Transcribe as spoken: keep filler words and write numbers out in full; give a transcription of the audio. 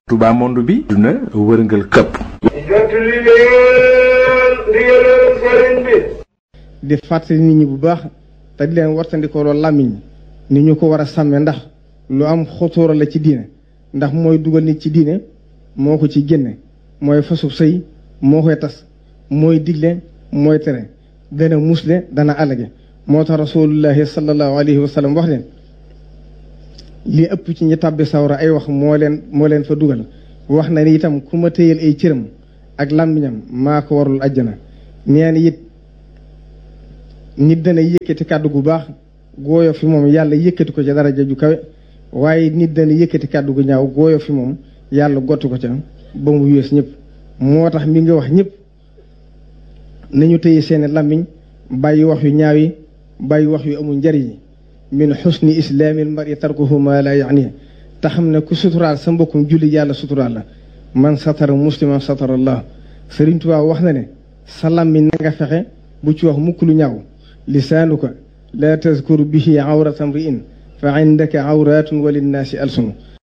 Touba monde bi duna wërngal këpp di fàttali nit ñi bu baax te di leen wartandikoo loolu làmmiñ ni ñu ko war a sàmme ndax lu am xotóora la ci diine ndax mooy dugal nit ci diine moo ko ci génne mooy fasub sëy moo koy tas mooy digle mooy tere dana musle dana alage moo tax rasulullahi sallallahu alayhi wa sallam wax leen li ëpp ci ñi tàbbi sawra ay wax moo leen moo leen fa dugal wax na ni itam ku ma téyal ay cëram ak làmmiñam maa ko warul àjjana neen it nit dana yëkkati kàddu gu baax gooyo fi moom yàlla yëkkati ko ca daraja ju kawe waaye nit dana yëkkati kàddu gu ñaaw gooyo fi moom yàlla gottu ko ca ba mu yées ñëpp moo tax mi nga wax ñëpp nañu téye seeni làmmiñ bàyyi wax yu ñaaw yi bàyyi wax yu amul njariñ yi min xusni islaamil mar'i tarkuhu ma la yaani te xam ne ku suturaal sa mbokkum julli yàlla suturaal la man satara musliman satara allah Sëriñ Tuubaa wax na ne sa làmmiñ na nga fexe bu ci wax mukk lu ñaaw lisaanuka la tazkur bihi awrata mri'in fa indaka awratun wa linnaasi alsunu